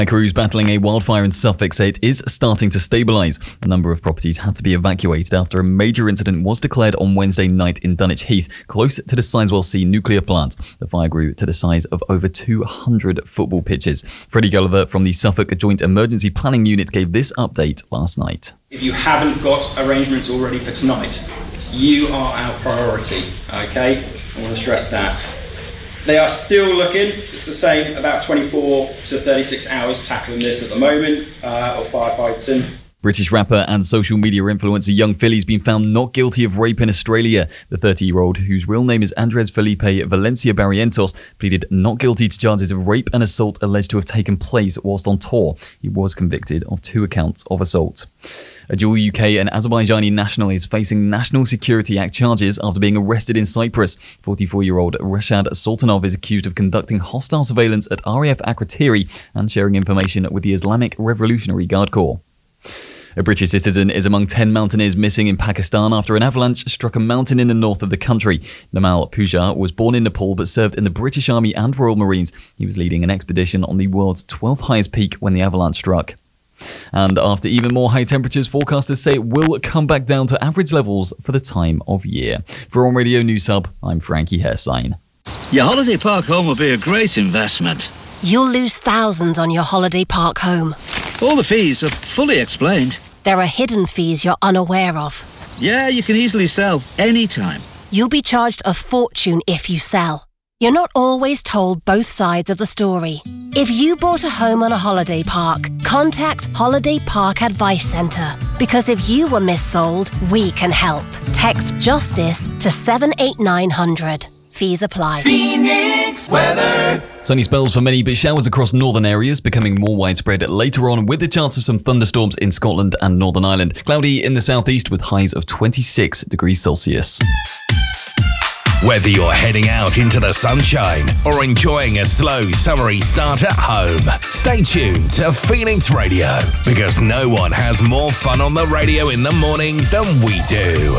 Crews battling a wildfire in Suffolk say it is starting to stabilise. A number of properties had to be evacuated after a major incident was declared on Wednesday night in Dunwich Heath, close to the Sizewell C nuclear plant. The fire grew to the size of over 200 football pitches. Freddie Gulliver from the Suffolk Joint Emergency Planning Unit gave this update last night. If you haven't got arrangements already for tonight, you are our priority, okay? I want to stress that. They are still looking, it's the same, about 24 to 36 hours tackling this at the moment, or firefighting. British rapper and social media influencer Young Philly's been found not guilty of rape in Australia. The 30-year-old, whose real name is Andres Felipe Valencia Barrientos, pleaded not guilty to charges of rape and assault alleged to have taken place whilst on tour. He was convicted of 2 accounts of assault. A dual UK and Azerbaijani national is facing National Security Act charges after being arrested in Cyprus. 44-year-old Rashad Sultanov is accused of conducting hostile surveillance at RAF Akrotiri and sharing information with the Islamic Revolutionary Guard Corps. A British citizen is among 10 mountaineers missing in Pakistan after an avalanche struck a mountain in the north of the country. Namal Pooja was born in Nepal but served in the British Army and Royal Marines. He was leading an expedition on the world's 12th highest peak when the avalanche struck. And after even more high temperatures, forecasters say it will come back down to average levels for the time of year. For On Radio News Hub, I'm Frankie Hairsign. Your holiday park home will be a great investment. You'll lose thousands on your holiday park home. All the fees are fully explained. There are hidden fees you're unaware of. Yeah, you can easily sell anytime. You'll be charged a fortune if you sell. You're not always told both sides of the story. If you bought a home on a holiday park, contact Holiday Park Advice Centre. Because if you were missold, we can help. Text JUSTICE to 78900. Fees apply. Phoenix weather. Sunny spells for many, but showers across northern areas becoming more widespread later on with the chance of some thunderstorms in Scotland and Northern Ireland. Cloudy in the southeast with highs of 26 degrees Celsius. Whether you're heading out into the sunshine or enjoying a slow summery start at home, stay tuned to Phoenix Radio because no one has more fun on the radio in the mornings than we do.